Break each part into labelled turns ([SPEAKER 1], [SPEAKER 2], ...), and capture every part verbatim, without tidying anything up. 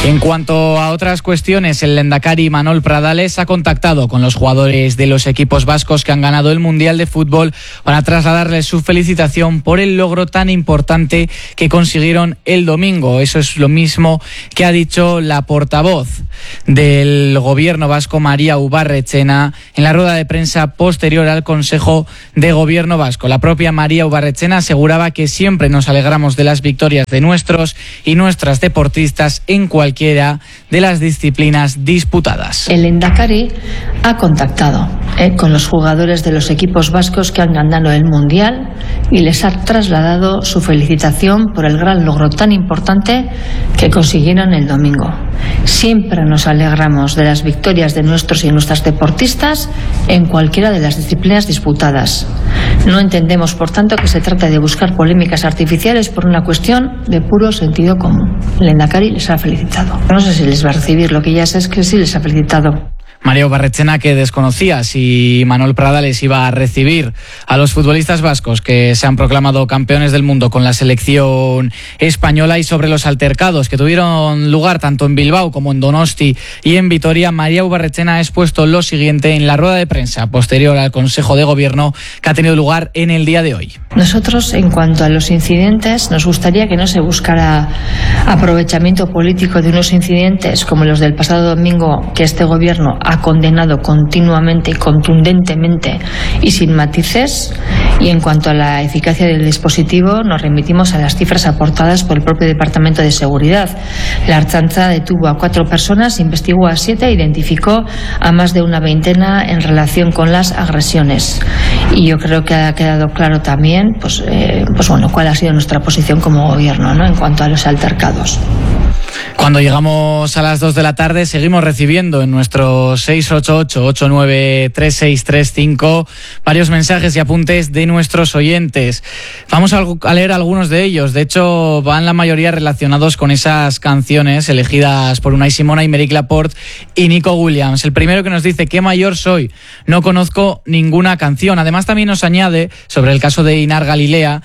[SPEAKER 1] En cuanto a otras cuestiones, el lehendakari Imanol Pradales ha contactado con los jugadores de los equipos vascos que han ganado el Mundial de Fútbol para trasladarles su felicitación por el logro tan importante que consiguieron el domingo. Eso es lo mismo que ha dicho la portavoz del gobierno vasco, María Ubarretxena, en la rueda de prensa posterior al Consejo de Gobierno vasco. La propia María Ubarretxena aseguraba que siempre nos alegramos de las victorias de nuestros y nuestras deportistas en cualquier cualquiera de las disciplinas disputadas.
[SPEAKER 2] El lehendakari ha contactado eh, con los jugadores de los equipos vascos que han ganado el Mundial y les ha trasladado su felicitación por el gran logro tan importante que consiguieron el domingo. Siempre nos alegramos de las victorias de nuestros y nuestras deportistas en cualquiera de las disciplinas disputadas. No entendemos, por tanto, que se trata de buscar polémicas artificiales por una cuestión de puro sentido común. El lehendakari les ha felicitado. No sé si les va a recibir, lo que ya sé es que sí les ha felicitado.
[SPEAKER 1] María Ubarretxena, que desconocía si Imanol Pradales iba a recibir a los futbolistas vascos que se han proclamado campeones del mundo con la selección española, y sobre los altercados que tuvieron lugar tanto en Bilbao como en Donosti y en Vitoria, María Ubarretxena ha expuesto lo siguiente en la rueda de prensa posterior al Consejo de Gobierno que ha tenido lugar en el día de hoy.
[SPEAKER 2] Nosotros, en cuanto a los incidentes, nos gustaría que no se buscara aprovechamiento político de unos incidentes como los del pasado domingo, que este Gobierno ha condenado continuamente y contundentemente y sin matices. Y en cuanto a la eficacia del dispositivo, nos remitimos a las cifras aportadas por el propio Departamento de Seguridad. La Ertzaintza detuvo a cuatro personas, investigó a siete e identificó a más de una veintena en relación con las agresiones. Y yo creo que ha quedado claro también pues, eh, pues bueno, cuál ha sido nuestra posición como Gobierno, ¿no?, en cuanto a los altercados.
[SPEAKER 1] Cuando llegamos a las dos de la tarde seguimos recibiendo en nuestro seis ocho ocho, ocho nueve tres seis tres cinco varios mensajes y apuntes de nuestros oyentes. Vamos a leer algunos de ellos. De hecho, van la mayoría relacionados con esas canciones elegidas por Unai Simona, Aymeric Laporte y Nico Williams. El primero que nos dice: qué mayor soy, no conozco ninguna canción. Además, también nos añade sobre el caso de Einar Galilea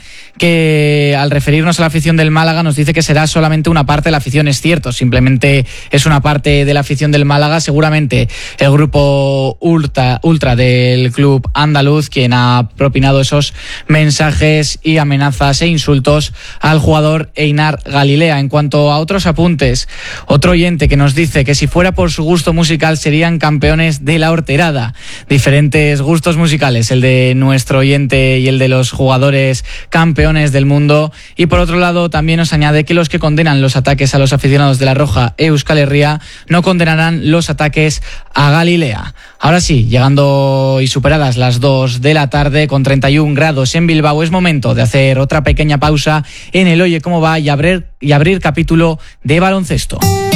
[SPEAKER 1] que, al referirnos a la afición del Málaga, nos dice que será solamente una parte de la afición. Es cierto, simplemente es una parte de la afición del Málaga. Seguramente el grupo ultra, ultra del club andaluz quien ha propinado esos mensajes y amenazas e insultos al jugador Einar Galilea. En cuanto a otros apuntes, otro oyente que nos dice que si fuera por su gusto musical serían campeones de la horterada. Diferentes gustos musicales, el de nuestro oyente y el de los jugadores campeones del mundo. Y por otro lado también nos añade que los que condenan los ataques a los aficionados de la Roja Euskal Herria no condenarán los ataques a Galilea. Ahora sí, llegando y superadas las dos de la tarde con treinta y un grados en Bilbao, es momento de hacer otra pequeña pausa en el Oye Cómo Va y abrir, y abrir capítulo de baloncesto.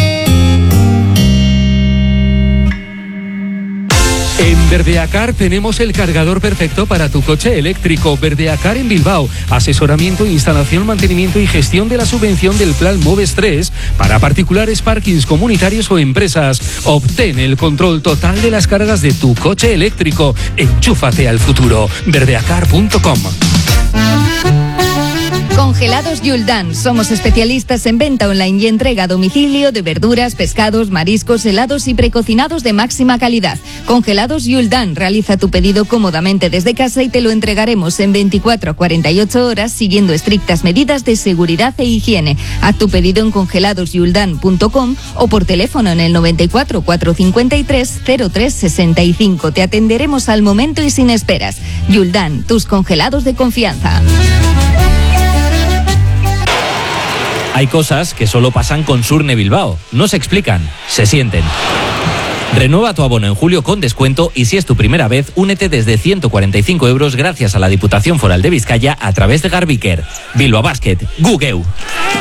[SPEAKER 3] En Verdeacar tenemos el cargador perfecto para tu coche eléctrico. Verdeacar en Bilbao. Asesoramiento, instalación, mantenimiento y gestión de la subvención del Plan Moves tres para particulares, parkings comunitarios o empresas. Obtén el control total de las cargas de tu coche eléctrico. Enchúfate al futuro. verdeacar punto com.
[SPEAKER 4] Congelados Yuldan. Somos especialistas en venta online y entrega a domicilio de verduras, pescados, mariscos, helados y precocinados de máxima calidad. Congelados Yuldan. Realiza tu pedido cómodamente desde casa y te lo entregaremos en veinticuatro a cuarenta y ocho horas siguiendo estrictas medidas de seguridad e higiene. Haz tu pedido en congelados yuldan punto com o por teléfono en el noventa y cuatro, cuatrocientos cincuenta y tres, cero tres sesenta y cinco. Te atenderemos al momento y sin esperas. Yuldan, tus congelados de confianza.
[SPEAKER 5] Hay cosas que solo pasan con Surne Bilbao. No se explican, se sienten. Renueva tu abono en julio con descuento y si es tu primera vez, únete desde ciento cuarenta y cinco euros gracias a la Diputación Foral de Vizcaya a través de Garbiker. Bilbao Basket, Gugeu.